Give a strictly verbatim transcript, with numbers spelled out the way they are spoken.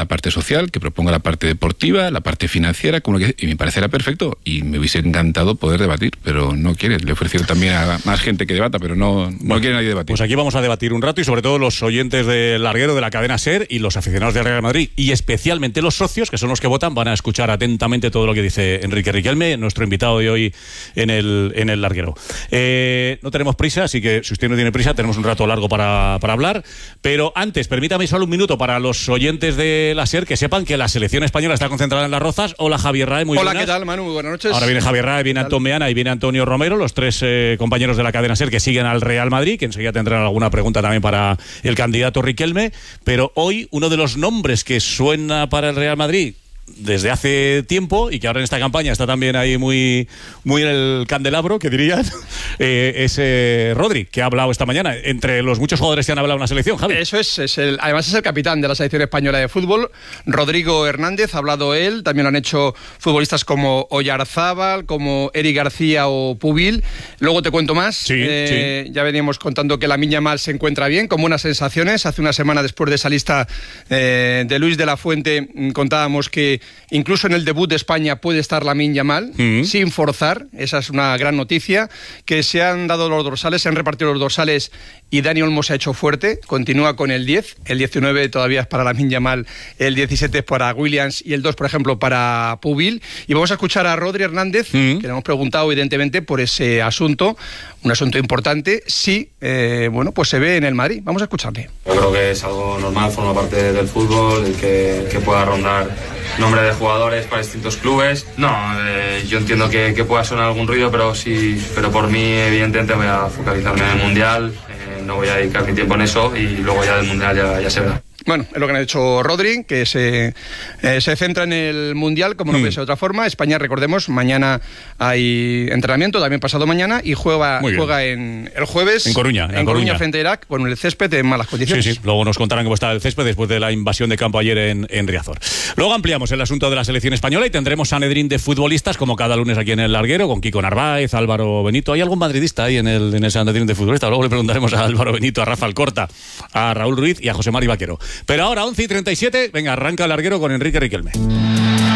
parte social, que proponga la parte deportiva, la parte financiera, como que, y me parecerá perfecto, y me hubiese encantado poder debatir, pero no quiere. Le ofrecieron también a más gente que debata, pero no, no bueno, quiere nadie debatir. Pues aquí vamos a debatir un rato, y sobre todo los oyentes del Larguero, de la cadena SER, y los aficionados del Real Madrid, y especialmente los socios, que son los que votan, van a escuchar atentamente todo lo que dice Enrique Riquelme, nuestro invitado de hoy en el, en el Larguero. Eh, no tenemos prisa, así que si usted no tiene prisa, tenemos un rato largo para, para hablar, pero antes, permítame solo un minuto para los oyentes de la SER, que sepan que la selección española está concentrada en Las Rozas. Hola, Javier Rae, muy Hola, buenas. ¿qué tal, Manu? Buenas noches. Ahora viene Javier Rae, viene Antón Meana y viene Antonio Romero, los tres eh, compañeros de la cadena SER que siguen al Real Madrid, que enseguida tendrán alguna pregunta también para el candidato Riquelme, pero hoy uno de los nombres que suena para el Real Madrid desde hace tiempo, y que ahora en esta campaña está también ahí muy, muy en el candelabro, que dirían, eh, es eh, Rodri, que ha hablado esta mañana, entre los muchos jugadores que han hablado en la selección, Javi. Eso es, es el, además es el capitán de la selección española de fútbol, Rodrigo Hernández, ha hablado él, también lo han hecho futbolistas como Oyarzábal, como Eric García o Pubil. Luego te cuento más. Sí, eh, sí. Ya veníamos contando que Lamine Yamal se encuentra bien, con buenas sensaciones. Hace una semana después de esa lista eh, de Luis de la Fuente, contábamos que incluso en el debut de España puede estar Lamine Yamal, uh-huh. sin forzar. Esa es una gran noticia. Que se han dado los dorsales, se han repartido los dorsales, y Dani Olmo se ha hecho fuerte, continúa con el diez, el diecinueve todavía es para Lamine Yamal, el diecisiete es para Williams y el dos, por ejemplo, para Pubil. Y vamos a escuchar a Rodri Hernández, uh-huh. que le hemos preguntado evidentemente por ese asunto, un asunto importante, si eh, bueno, pues se ve en el Madrid. Vamos a escucharle. Yo creo que es algo normal, forma parte del fútbol, el que, que pueda rondar nombre de jugadores para distintos clubes. No, eh, yo entiendo que, que pueda sonar algún ruido, pero sí, pero por mí evidentemente voy a focalizarme en el Mundial, eh, no voy a dedicar mi tiempo en eso, y luego ya del Mundial ya, ya se verá. Bueno, es lo que ha dicho Rodri, que se, eh, se centra en el Mundial, como no puede ser de otra forma. España, recordemos, mañana hay entrenamiento, también pasado mañana, y juega, juega en el jueves en Coruña, en, en Coruña, Coruña frente a Irak, con el césped en malas condiciones. Sí, sí, luego nos contarán cómo está el césped después de la invasión de campo ayer en, en Riazor. Luego ampliamos el asunto de la selección española y tendremos Sanedrín de futbolistas, como cada lunes aquí en el Larguero, con Kiko Narváez, Álvaro Benito. ¿Hay algún madridista ahí en el, en el Sanedrín de futbolistas? Luego le preguntaremos a Álvaro Benito, a Rafa Alcorta, a Raúl Ruiz y a José Mari Vaquero. Pero ahora, once y treinta y siete, venga, arranca el Larguero con Enrique Riquelme.